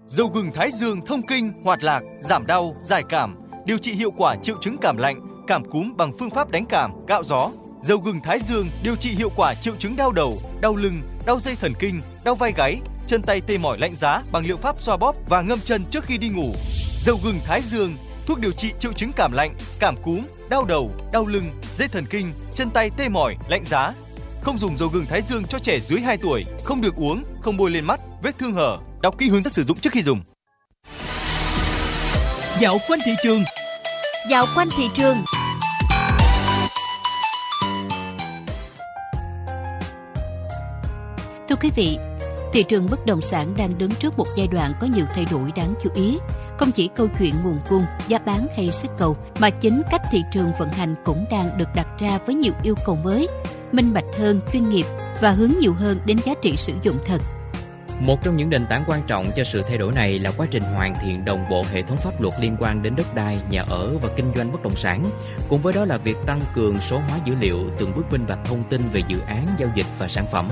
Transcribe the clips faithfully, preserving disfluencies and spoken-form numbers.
Dầu gừng Thái Dương thông kinh, hoạt lạc, giảm đau, giải cảm, điều trị hiệu quả triệu chứng cảm lạnh, cảm cúm bằng phương pháp đánh cảm, cạo gió. Dầu gừng Thái Dương điều trị hiệu quả triệu chứng đau đầu, đau lưng, đau dây thần kinh, đau vai gáy, chân tay tê mỏi lạnh giá bằng liệu pháp xoa bóp và ngâm chân trước khi đi ngủ. Dầu gừng Thái Dương, thuốc điều trị triệu chứng cảm lạnh, cảm cúm, đau đầu, đau lưng, dây thần kinh, chân tay tê mỏi, lạnh giá. Không dùng dầu gừng Thái Dương cho trẻ dưới hai tuổi, không được uống, không bôi lên mắt, vết thương hở. Đọc kỹ hướng dẫn sử dụng trước khi dùng. Dạo quanh thị trường. Dạo quanh thị trường. Thưa quý vị, thị trường bất động sản đang đứng trước một giai đoạn có nhiều thay đổi đáng chú ý. Không chỉ câu chuyện nguồn cung, giá bán hay sức cầu, mà chính cách thị trường vận hành cũng đang được đặt ra với nhiều yêu cầu mới, minh bạch hơn, chuyên nghiệp và hướng nhiều hơn đến giá trị sử dụng thật. Một trong những nền tảng quan trọng cho sự thay đổi này là quá trình hoàn thiện đồng bộ hệ thống pháp luật liên quan đến đất đai, nhà ở và kinh doanh bất động sản. Cùng với đó là việc tăng cường số hóa dữ liệu, từng bước minh bạch thông tin về dự án, giao dịch và sản phẩm.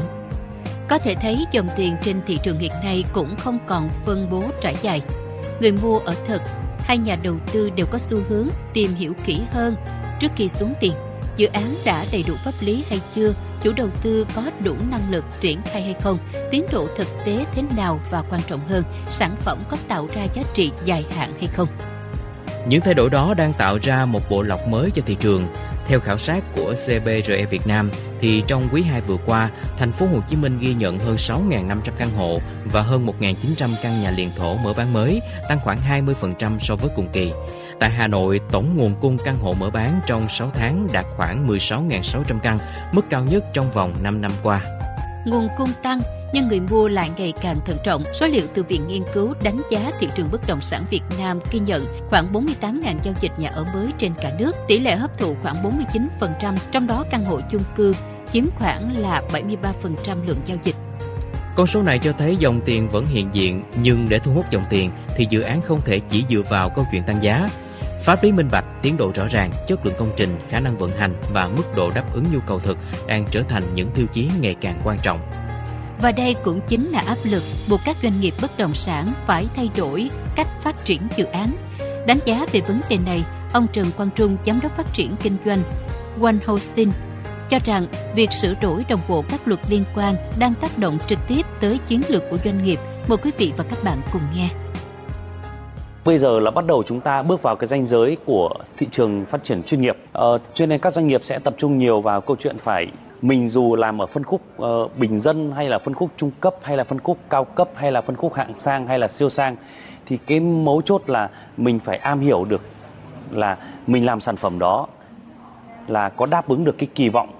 Có thể thấy dòng tiền trên thị trường hiện nay cũng không còn phân bố trải dài. Người mua ở thật, hay nhà đầu tư đều có xu hướng tìm hiểu kỹ hơn trước khi xuống tiền. Dự án đã đầy đủ pháp lý hay chưa, chủ đầu tư có đủ năng lực triển khai hay không, tiến độ thực tế thế nào và quan trọng hơn, sản phẩm có tạo ra giá trị dài hạn hay không. Những thay đổi đó đang tạo ra một bộ lọc mới cho thị trường. Theo khảo sát của xê bê rờ e Việt Nam, thì trong quý hai vừa qua, thành phố Hồ Chí Minh ghi nhận hơn sáu nghìn năm trăm căn hộ và hơn một nghìn chín trăm căn nhà liền thổ mở bán mới, tăng khoảng hai mươi phần trăm so với cùng kỳ. Tại Hà Nội, tổng nguồn cung căn hộ mở bán trong sáu tháng đạt khoảng mười sáu nghìn sáu trăm căn, mức cao nhất trong vòng năm năm qua. Nguồn cung tăng, nhưng người mua lại ngày càng thận trọng. Số liệu từ Viện Nghiên cứu đánh giá thị trường bất động sản Việt Nam ghi nhận khoảng bốn mươi tám nghìn giao dịch nhà ở mới trên cả nước, tỷ lệ hấp thụ khoảng bốn mươi chín phần trăm, trong đó căn hộ chung cư chiếm khoảng là bảy mươi ba phần trăm lượng giao dịch. Con số này cho thấy dòng tiền vẫn hiện diện, nhưng để thu hút dòng tiền thì dự án không thể chỉ dựa vào câu chuyện tăng giá. Pháp lý minh bạch, tiến độ rõ ràng, chất lượng công trình, khả năng vận hành và mức độ đáp ứng nhu cầu thực đang trở thành những tiêu chí ngày càng quan trọng. Và đây cũng chính là áp lực buộc các doanh nghiệp bất động sản phải thay đổi cách phát triển dự án. Đánh giá về vấn đề này, ông Trần Quang Trung, giám đốc phát triển kinh doanh One Hosting, cho rằng việc sửa đổi đồng bộ các luật liên quan đang tác động trực tiếp tới chiến lược của doanh nghiệp. Mời quý vị và các bạn cùng nghe. Bây giờ là bắt đầu chúng ta bước vào cái ranh giới của thị trường phát triển chuyên nghiệp. Ờ, cho nên các doanh nghiệp sẽ tập trung nhiều vào câu chuyện phải mình dù làm ở phân khúc uh, bình dân hay là phân khúc trung cấp hay là phân khúc cao cấp hay là phân khúc hạng sang hay là siêu sang, thì cái mấu chốt là mình phải am hiểu được là mình làm sản phẩm đó là có đáp ứng được cái kỳ vọng